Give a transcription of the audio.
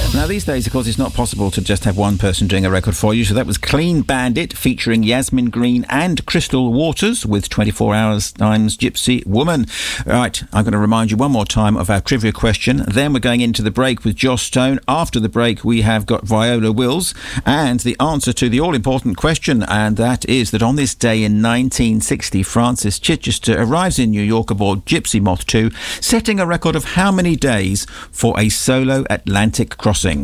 Now, these days, of course, it's not possible to just have one person doing a record for you. So that was Clean Bandit featuring Yasmin Green and Crystal Waters with 24 Hours Time's Gypsy Woman. Right, I'm going to remind you one more time of our trivia question. Then we're going into the break with Joss Stone. After the break, we have got Viola Wills and the answer to the all-important question, and that is that on this day in 1960, Francis Chichester arrives in New York aboard Gypsy Moth 2, setting a record of how many days for a solo Atlantic crossing?